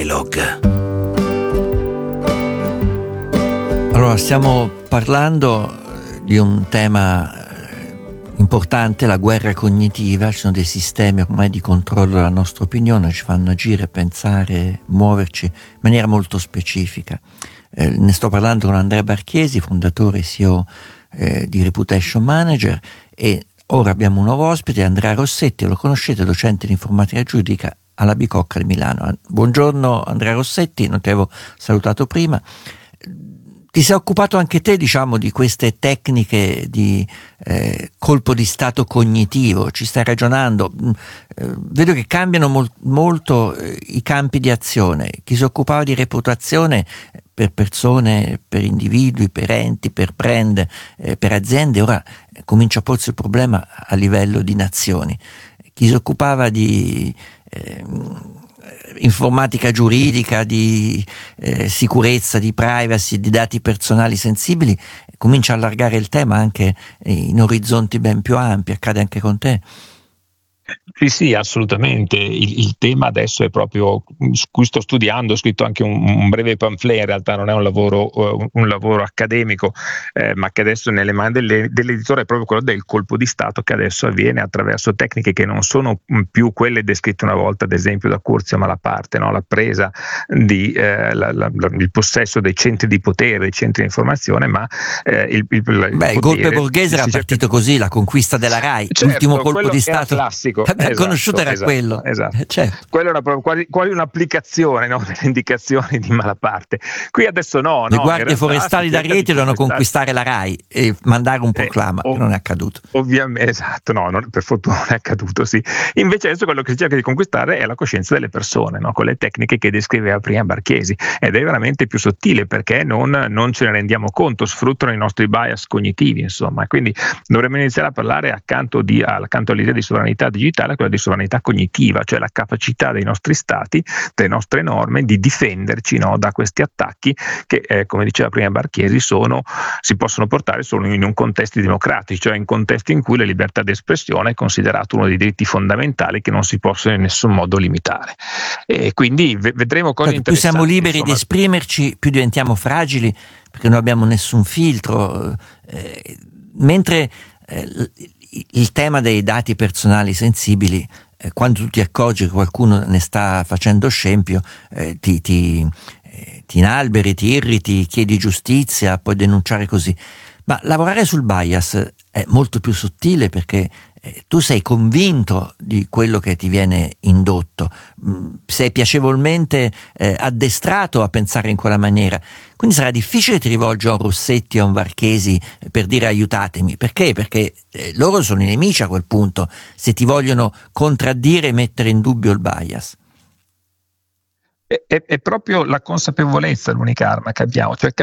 Dialogue. Allora, stiamo parlando di un tema importante, la guerra cognitiva. Ci sono dei sistemi ormai di controllo della nostra opinione, ci fanno agire, pensare, muoverci in maniera molto specifica. Ne sto parlando con Andrea Barchesi, fondatore e CEO di Reputation Manager, e ora abbiamo un nuovo ospite, Andrea Rossetti. Lo conoscete, docente di informatica giuridica alla Bicocca di Milano. Buongiorno Andrea Rossetti, non ti avevo salutato prima. Ti sei occupato anche te, diciamo, di queste tecniche di colpo di stato cognitivo, ci stai ragionando. Vedo che cambiano molto i campi di azione. Chi si occupava di reputazione per persone, per individui, per enti, per brand, per aziende, ora comincia a porsi il problema a livello di nazioni. Chi si occupava di informatica giuridica, di sicurezza, di privacy, di dati personali sensibili, comincia a allargare il tema anche in orizzonti ben più ampi. Accade anche con te? Sì, assolutamente. Il tema adesso è proprio su cui sto studiando. Ho scritto anche un breve pamphlet, in realtà non è un lavoro accademico, ma che adesso nelle mani dell'editore è proprio quello del colpo di Stato, che adesso avviene attraverso tecniche che non sono più quelle descritte una volta, ad esempio da Curzio Malaparte, no? La presa di il possesso dei centri di potere, dei centri di informazione, ma il golpe borghese era partito così, la conquista della RAI, certo, l'ultimo colpo di Stato classico. Conosciuto era quello. Esatto. Certo. Quello era proprio quasi un'applicazione, no, delle indicazioni di Malaparte. Qui adesso le guardie forestali d'Ariete dovevano conquistare la RAI e mandare un proclama, che non è accaduto. Ovviamente, esatto, per fortuna non è accaduto, sì. Invece adesso quello che si cerca di conquistare è la coscienza delle persone, no, con le tecniche che descriveva prima Barchesi, ed è veramente più sottile, perché non ce ne rendiamo conto, sfruttano i nostri bias cognitivi, insomma. Quindi dovremmo iniziare a parlare accanto all'idea di sovranità digitale, quella di sovranità cognitiva, cioè la capacità dei nostri stati, delle nostre norme di difenderci, no, da questi attacchi che, come diceva prima Barchesi, si possono portare solo in un contesto democratico, cioè in contesti in cui la libertà di espressione è considerato uno dei diritti fondamentali che non si possono in nessun modo limitare. E quindi vedremo cosa interessanti. Più siamo liberi di esprimerci, più diventiamo fragili, perché non abbiamo nessun filtro, mentre il tema dei dati personali sensibili, quando tu ti accorgi che qualcuno ne sta facendo scempio, ti inalberi, ti irriti, chiedi giustizia, puoi denunciare così. Ma lavorare sul bias è molto più sottile, perché tu sei convinto di quello che ti viene indotto, sei piacevolmente addestrato a pensare in quella maniera, quindi sarà difficile ti rivolgi a un Rossetti o a un Barchesi per dire aiutatemi. Perché? Perché loro sono i nemici a quel punto, se ti vogliono contraddire e mettere in dubbio il bias. È proprio la consapevolezza l'unica arma che abbiamo, cioè